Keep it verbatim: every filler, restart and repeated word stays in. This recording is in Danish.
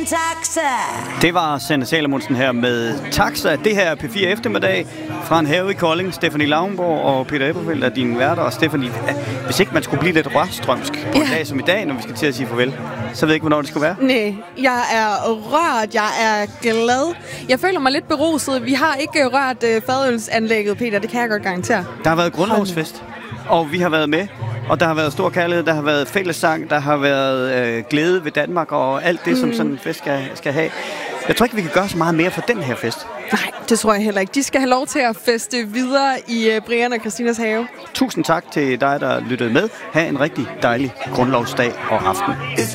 taxa. Det var Sanne Salomonsen her med Taxa. Det her er P fire eftermiddag fra en have i Kolding. Stephanie Lauenborg og Peter Eberfeldt er dine værter. Og Stephanie, hvis ikke man skulle blive lidt rørstrømsk på ja. en dag som i dag, når vi skal til at sige farvel, så ved jeg ikke, hvornår det skulle være. Nej, jeg er rørt, jeg er glad. Jeg føler mig lidt beruset. Vi har ikke rørt øh, fadølsanlægget, Peter, det kan jeg godt garantere. Der har været grundlovsfest, og vi har været med. Og der har været stor kærlighed, der har været fællessang, der har været øh, glæde ved Danmark og alt det, mm. som sådan en fest skal, skal have. Jeg tror ikke, vi kan gøre så meget mere for den her fest. Nej, det tror jeg heller ikke. De skal have lov til at feste videre i uh, Brian og Christinas have. Tusind tak til dig, der lyttede med. Ha' en rigtig dejlig grundlovsdag og aften.